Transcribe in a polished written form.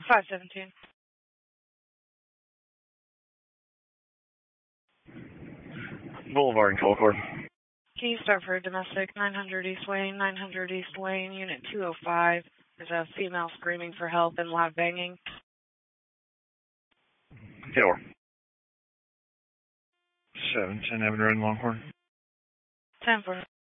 517. Boulevard in Colcord. Can you start for domestic 900 East Wayne, 900 East Wayne, unit 205. There's a female screaming for help and loud banging. Taylor. 710 Avenue in Longhorn. 10-4.